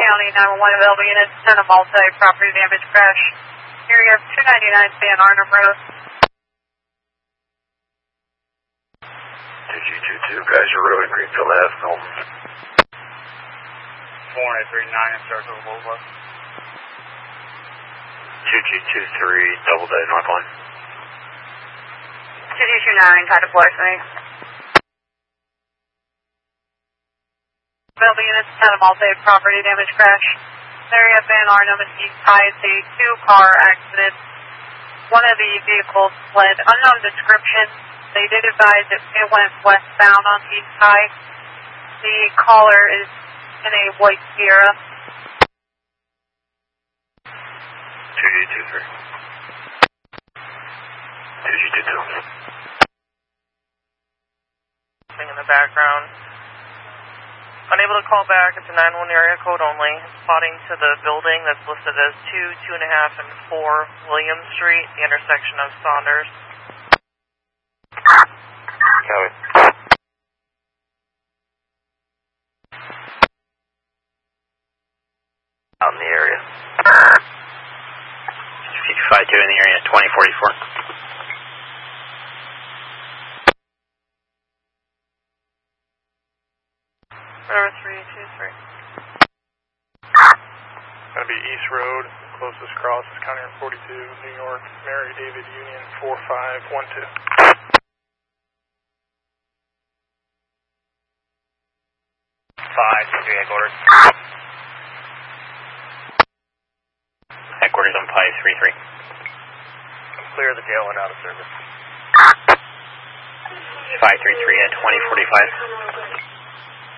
County 911 available units, 10 of multi-property damage crash. Area 299 Van Arnhem Road. 2G22, guys are road in Greenfield Ave, Milton. 4839 in Circle Boulevard. 2G23, double day, north line. 2G29, kind of me. Available units, 10 of multi-property damage crash. Area Van Arnhem and East High. It's a two-car accident. One of the vehicles fled. Unknown description. They did advise it went westbound on East High. The caller is in a white Sierra. 2G23. 2G22. In the background. Unable to call back. It's a 911 area code only. Spotting to the building that's listed as 2, 2.5, and 4 Williams Street, the intersection of Saunders. Copy. Out in the area. 52 in the area, 2044. River 323. Going to be East Road, closest cross is County Road 42, New York, Mary David Union 4512. 5-3 headquarters. Headquarters on 533. Clear the jail and out of service. 533 at 2045.